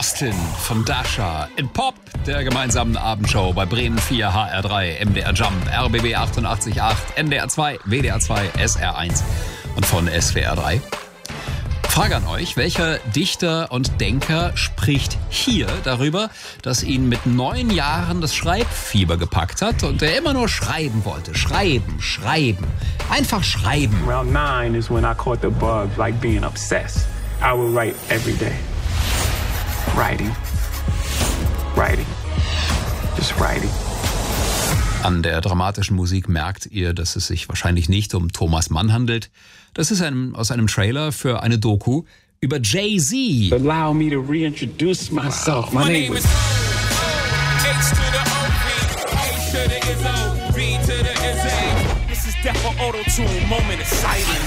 Austin von Dasha in Pop, der gemeinsamen Abendshow bei Bremen 4, HR3, MDR Jump, RBB 88.8, NDR 2, WDR 2, SR1 und von SWR 3. Frage an euch, welcher Dichter und Denker spricht hier darüber, dass ihn mit 9 Jahren das Schreibfieber gepackt hat und er immer nur schreiben wollte. Schreiben. Einfach schreiben. Around 9 is when I caught the bug, like being obsessed. I would write every day. Writing. Just writing. An der dramatischen Musik merkt ihr, dass es sich wahrscheinlich nicht um Thomas Mann handelt. Das ist aus einem Trailer für eine Doku über Jay-Z. Allow me to reintroduce myself. My name is H to the O, A to the Izzo, B to the Izzy. This is Death for Auto-Tune, moment of silence.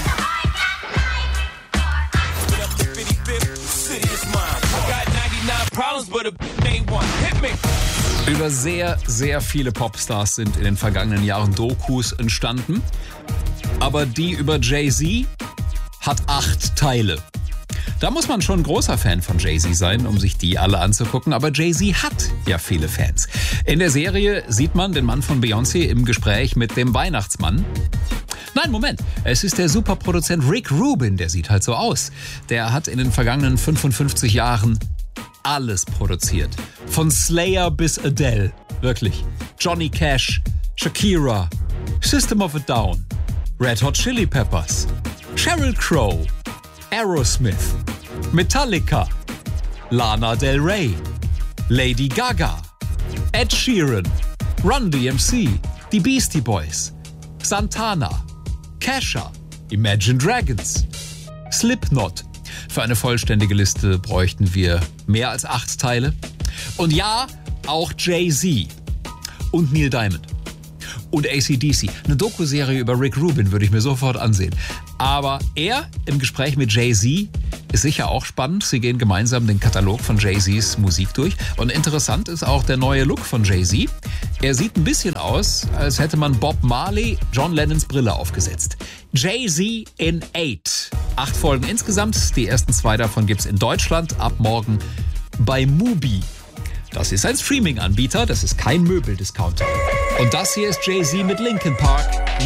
Über sehr, sehr viele Popstars sind in den vergangenen Jahren Dokus entstanden. Aber die über Jay-Z hat 8 Teile. Da muss man schon ein großer Fan von Jay-Z sein, um sich die alle anzugucken. Aber Jay-Z hat ja viele Fans. In der Serie sieht man den Mann von Beyoncé im Gespräch mit dem Weihnachtsmann. Nein, Moment. Es ist der Superproduzent Rick Rubin, der sieht halt so aus. Der hat in den vergangenen 55 Jahren alles produziert. Von Slayer bis Adele. Wirklich. Johnny Cash, Shakira, System of a Down, Red Hot Chili Peppers, Sheryl Crow, Aerosmith, Metallica, Lana Del Rey, Lady Gaga, Ed Sheeran, Run DMC, die Beastie Boys, Santana, Kesha, Imagine Dragons, Slipknot. Für eine vollständige Liste bräuchten wir mehr als 8 Teile. Und ja, auch Jay-Z und Neil Diamond und AC/DC. Eine Dokuserie über Rick Rubin würde ich mir sofort ansehen. Aber er im Gespräch mit Jay-Z ist sicher auch spannend. Sie gehen gemeinsam den Katalog von Jay-Z's Musik durch. Und interessant ist auch der neue Look von Jay-Z. Er sieht ein bisschen aus, als hätte man Bob Marley John Lennons Brille aufgesetzt. Jay-Z in 8. 8 Folgen insgesamt. Die ersten 2 davon gibt's in Deutschland ab morgen bei Mubi. Das ist ein Streaming-Anbieter, das ist kein Möbeldiscounter. Und das hier ist Jay-Z mit Linkin Park.